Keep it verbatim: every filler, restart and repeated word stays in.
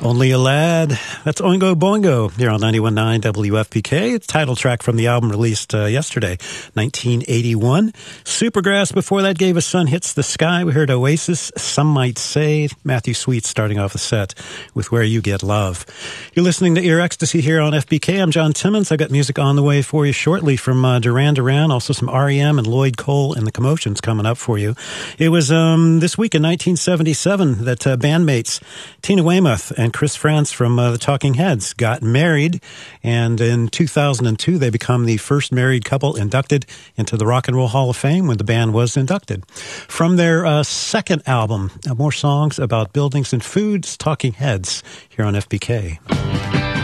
Only a Lad. That's Oingo Boingo here on ninety-one point nine W F P K. It's a title track from the album released uh, yesterday, nineteen eighty-one. Supergrass before that gave us Sun Hits the Sky. We heard Oasis, Some Might Say. Matthew Sweet starting off the set with Where You Get Love. You're listening to Ear Ecstasy here on F B K. I'm John Timmons. I've got music on the way for you shortly from uh, Duran Duran, also some R E M and Lloyd Cole and the Commotions coming up for you. It was um, this week in nineteen seventy-seven that uh, bandmates Tina Weymouth and Chris Frantz from uh, the Talking Heads got married, and in two thousand two they become the first married couple inducted into the Rock and Roll Hall of Fame when the band was inducted. From their uh, second album, uh, more songs about buildings and foods, Talking Heads, here on F B K.